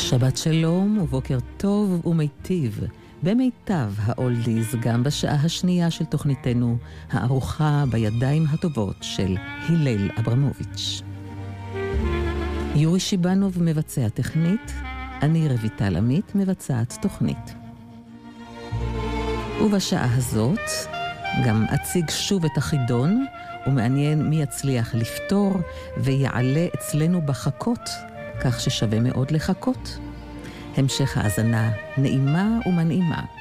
שבת שלום ובוקר טוב ומיטיב במיטב האולדיז, גם בשעה השנייה של תוכניתנו הארוחה בידיים הטובות של הלל אברמוביץ'. יורי שיבנוב מבצע תכנית, אני רויטל עמית מבצעת תוכנית. ובשעה הזאת גם אציג שוב את החידון, ומעניין מי יצליח לפתור ויעלה אצלנו בחכות, כך ששווה מאוד לחכות. המשך האזנה נעימה ומנעימה.